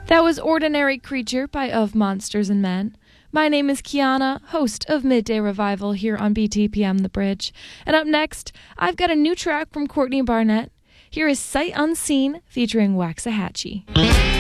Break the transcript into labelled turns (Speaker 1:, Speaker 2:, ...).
Speaker 1: That was Ordinary Creature by Of Monsters and Men. My name is Kiana, host of Midday Revival here on BTPM The Bridge. And up next, I've got a new track from Courtney Barnett. Here is Sight Unseen featuring Waxahachie.